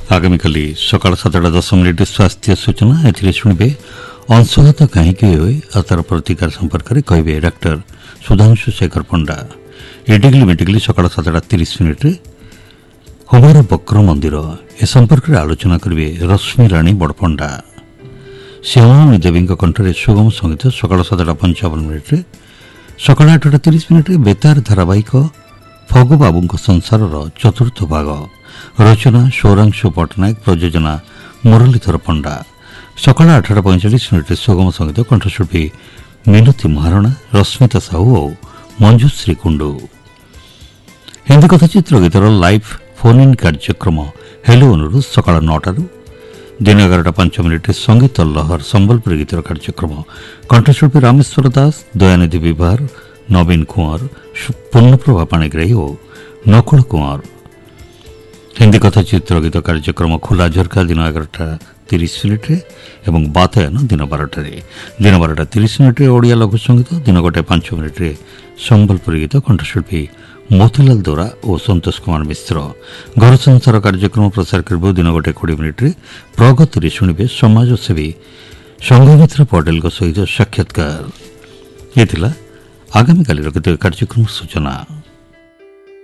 ଆଗାମୀକାଲି ସକାଳ 7:10 ସ୍ୱାସ୍ଥ୍ୟ ସୂଚନା। ଏଥିରେ ଶୁଣିବେ ଅଂଶୁଘାତ କାହିଁକି ହୁଏ ଆଉ ତାର ପ୍ରତିକାର ସମ୍ପର୍କରେ କହିବେ ଡାକ୍ତର ସୁଧାଂଶୁ ଶେଖର ପଣ୍ଡା। ଏଟିକିଲି ମେଟିକିଲି ସକାଳ 7:30 ହୋମର ବକ୍ର ମନ୍ଦିର ଏ ସମ୍ପର୍କରେ ଆଲୋଚନା କରିବେ ରଶ୍ମି ରାଣୀ ବଡ଼ପଣ୍ଡା। ଶ୍ୟାମାମଣି ଦେବୀଙ୍କ କଣ୍ଠରେ ସୁଗମ ସଙ୍ଗୀତ ସକାଳ 7:55 ସକାଳ 8:30 ବେତାର ଧାରାବାହିକ ଫଗୁ ବାବୁଙ୍କ ସଂସାରର ଚତୁର୍ଥ ଭାଗ। ରଚନା ସୌରାଂଶୁ ପଟ୍ଟନାୟକ, ପ୍ରଯୋଜନା ମୁରଲୀଧର ପଣ୍ଡା। ସକାଳ 8:45 ସୁଗମ ସଙ୍ଗୀତ କଣ୍ଠଶିଳ୍ପୀ ମିନତି ମହାରଣା, ରଶ୍ମିତା ସାହୁ ଓ ମଞ୍ଜୁଶ୍ରୀ କୁଣ୍ଡୁ। ହିନ୍ଦୀ କଥା ଚିତ୍ର ଗୀତର ଲାଇଭ୍ ଫୋନ୍ ଇନ୍ କାର୍ଯ୍ୟକ୍ରମ ହେଲୋ ଅନୁରୋଧ ସକାଳ 9ଟାରୁ ଦିନ 11:05 ସଙ୍ଗୀତ ଲହର ସମ୍ବଲପୁରୀ ଗୀତର କାର୍ଯ୍ୟକ୍ରମ କଣ୍ଠଶିଳ୍ପୀ ରାମେଶ୍ୱର ଦାସ, ଦୟାନିଧି ବିଭାର, ନବୀନ କୁଆଁର, ପୂର୍ଣ୍ଣପ୍ରଭା ପାଣିଗ୍ରାହୀ ଓ ନକୁଳ କୁଆଁର। ହିନ୍ଦୀ କଥା ଚିତ୍ର ଗୀତ କାର୍ଯ୍ୟକ୍ରମ ଖୋଲା ଝରକା ଦିନ 11:30 ଏବଂ ବାତାୟନ ଦିନ 12ଟାରେ। ଦିନ 12:30 ଓଡ଼ିଆ ଲଘୁ ସଙ୍ଗୀତ, ଦିନ 1:05 ସମ୍ବଲପୁରୀ ଗୀତ କଣ୍ଠଶିଳ୍ପୀ ମୋତିଲାଲ ଦୋରା ଓ ସନ୍ତୋଷ କୁମାର ମିଶ୍ର। ଘର ସଂସାର କାର୍ଯ୍ୟକ୍ରମ ପ୍ରସାର କରିବ ଦିନ 1:20 ପ୍ରଗତିରେ ଶୁଣିବେ ସମାଜସେବୀ ସଂଘମିତ୍ରା ପଟେଲଙ୍କ ସହିତ ସାକ୍ଷାତକାର। ଏ ଥିଲା ଆଗାମୀକାଲିର କେତେକ କାର୍ଯ୍ୟକ୍ରମ ସୂଚନା।